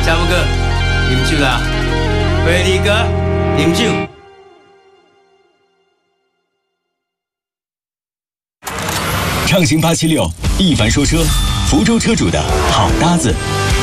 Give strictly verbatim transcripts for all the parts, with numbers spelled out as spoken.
查某哥，饮酒啦！回力哥，饮酒。 畅行八七六，一凡说车，福州车主的好搭子。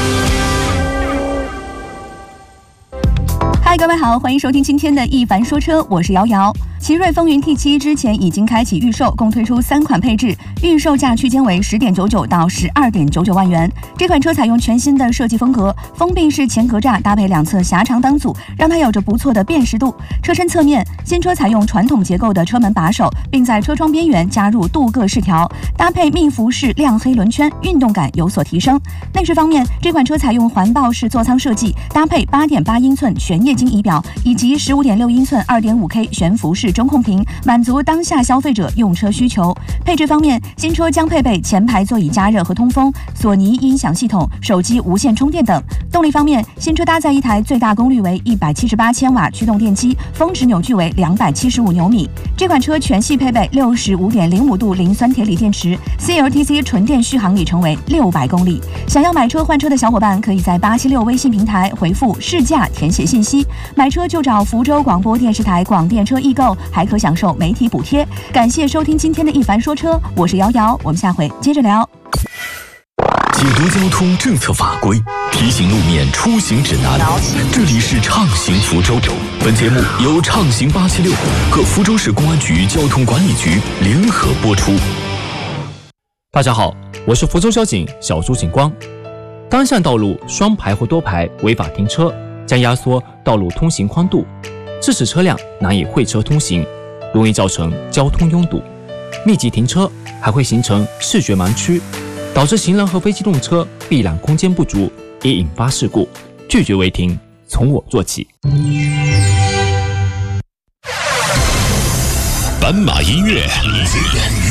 嗨，各位好，欢迎收听今天的一凡说车，我是瑶瑶。奇瑞风云 T 七 之前已经开启预售，共推出三款配置，预售价区间为 十点九九 到 十二点九九万元。这款车采用全新的设计风格，封闭式前格栅搭配两侧狭长档组，让它有着不错的辨识度。车身侧面，新车采用传统结构的车门把手，并在车窗边缘加入镀铬饰条，搭配密辐式亮黑轮圈，运动感有所提升。内饰方面，这款车采用环抱式座舱设计，搭配 八点八英寸全液晶仪表以及 十五点六英寸 二点五 K 悬浮式中控屏，满足当下消费者用车需求。配置方面，新车将配备前排座椅加热和通风、索尼音响系统、手机无线充电等。动力方面，新车搭载一台最大功率为一百七十八千瓦驱动电机，峰值扭矩为两百七十五牛米。这款车全系配备 六十五点零五度磷酸铁锂电池 ，C L T C 纯电续航里程为六百公里。想要买车换车的小伙伴，可以在八七六微信平台回复试驾填写信息，买车就找福州广播电视台广电车易购，还可享受媒体补贴。感谢收听今天的一凡说车，我是瑶瑶，我们下回接着聊。 解读交通政策法规，提醒路面出行指南。这里是畅行福州。本节目由畅行八七六和福州市公安局交通管理局联合播出。 大家好，我是福州交警小朱警官。单向道路双排或多排违法停车，将压缩道路通行宽度，致使车辆难以会车通行，容易造成交通拥堵。密集停车还会形成视觉盲区，导致行人和非机动车避览空间不足，也引发事故。拒绝违停，从我做起。 斑马音乐